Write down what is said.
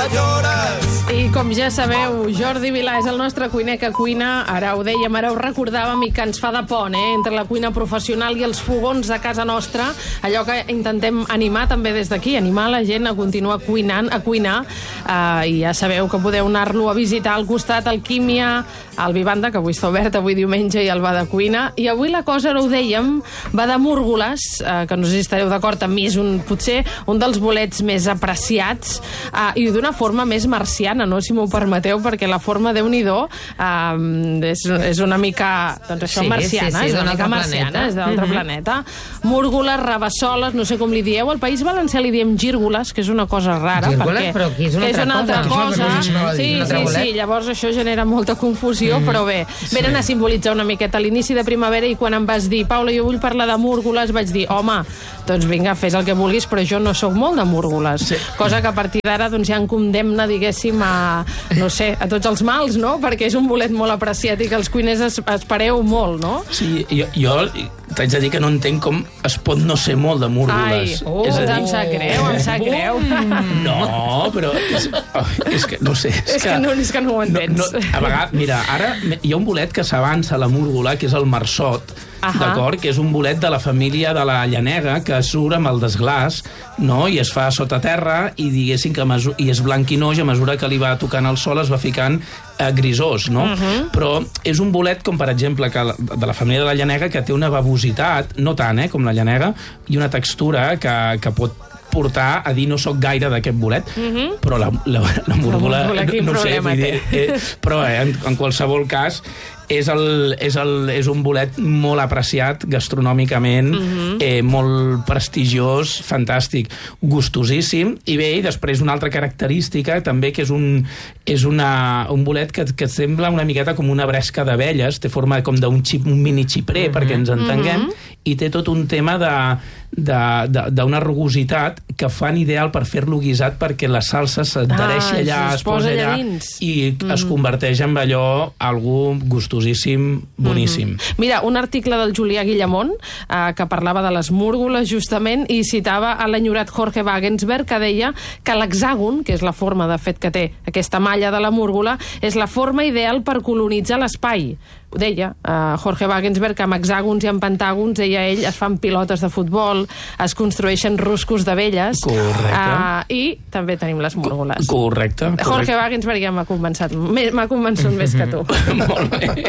llores. I com ja sabeu, Jordi Vilà és el nostre cuiner que cuina. Ara ho dèiem, ara ho recordàvem i que ens fa de pont, entre la cuina professional i els fogons de casa nostra. Allò que intentem animar també des d'aquí, animar la gent a continuar cuinant, a cuinar. I ja sabeu que podeu anar-lo a visitar al costat, al Químia, al Vivanda, que avui està obert, avui diumenge, i al Bar de Cuina. I avui la cosa, ara ho dèiem, va de múrgoles, que no sé si estareu d'acord amb mi, és potser un dels bolets més apreciats i d'una forma més marciana, no, si m'ho permeteu, perquè la forma, Déu-n'hi-do, és una mica, doncs això, marciana, és una mica marciana, és d'altre planeta. Múrgoles, rabassoles, no sé com li dieu. Al País Valencià li diem gírgoles, que és una cosa rara. Gírgoles, però aquí és una altra cosa. Sí, llavors això genera molta confusió, però bé, venen a simbolitzar una miqueta l'inici de primavera, i quan em vas dir, Paula, jo vull parlar de múrgoles, vaig dir, home, doncs vinga, fes el que vulguis, però jo no sóc molt de múrgoles. Cosa que a partir d'ara doncs ja em condemna, diguéssim, no sé, a tots els mals, no? Perquè és un bolet molt apreciat i que els cuiners espereu molt, no? Sí, jo t'haig de dir que no entenc com es pot no ser molt de múrgoles. Em sap greu. No, però és que no sé. És que no ho entens. A vegades, mira, ara hi ha un bolet que s'avança a la múrgola, que és el marsot, d'acord? Que és un bolet de la família de la llanega que surt amb el desglàs, no? I es fa sota terra i diguéssim que i és blanquinós, i a mesura que li va tocant el sol es va ficant grisós, no? Però és un bolet com, per exemple, de la família de la llanega, que té una babositat, no tant, com la llanega, i una textura que pot portar a dir no sóc gaire d'aquest bolet, però la múrgola no sé, però en qualsevol cas és un bolet molt apreciat gastronòmicament, molt prestigiós, fantàstic, gustosíssim, i bé, i després una altra característica també, que és un bolet que sembla una miqueta com una bresca d'abelles, té forma com d'un mini xiprer, perquè ens entenguem, i té tot un tema d'una rugositat que fan ideal per fer-lo guisat, perquè la salsa s'adhereixi allà, es posa allà i es converteix en allò algú gustosíssim, boníssim. Mira, un article del Julià Guillamont que parlava de les múrgoles justament, i citava a l'enyorat Jorge Wagensberg, que deia que l'hexàgon, que és la forma de fet que té aquesta malla de la múrgola, és la forma ideal per colonitzar l'espai. Ho deia Jorge Wagensberg, que amb hexàgons i amb pentàgons, deia ell, es fan pilotes de futbol, es construeixen ruscos d'abelles, i també tenim les múrgoles. Correcte. Jorge Wagensberg ja m'ha convençut més que tu. Molt bé.